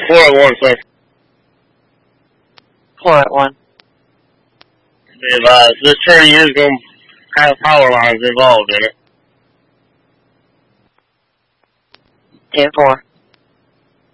401, sir. 401. Be advised, this tree is going to have power lines involved in it. 10-4.